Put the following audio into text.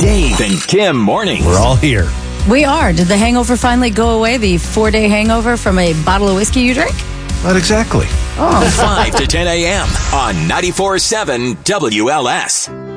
Dave and Kim mornings. We're all here. We are. Did the hangover finally go away? The 4-day hangover from a bottle of whiskey you drink? Not exactly. Oh. 5 to 10 a.m. on 94.7 WLS.